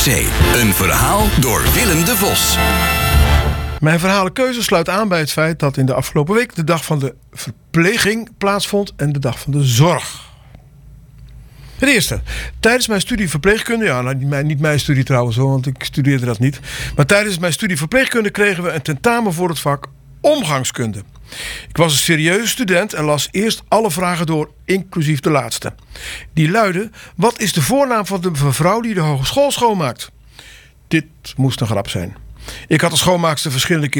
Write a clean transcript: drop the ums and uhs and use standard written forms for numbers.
Een verhaal door Willem de Vos. Mijn verhalenkeuze sluit aan bij het feit dat in de afgelopen week de dag van de verpleging plaatsvond en de dag van de zorg. Het eerste, tijdens mijn studie verpleegkunde, niet mijn studie trouwens hoor, want ik studeerde dat niet. Maar tijdens mijn studie verpleegkunde kregen we een tentamen voor het vak omgangskunde. Ik was een serieuze student en las eerst alle vragen door, inclusief de laatste. Die luidde: wat is de voornaam van de mevrouw die de hogeschool schoonmaakt? Dit moest een grap zijn. Ik had de schoonmaakster verschillende keren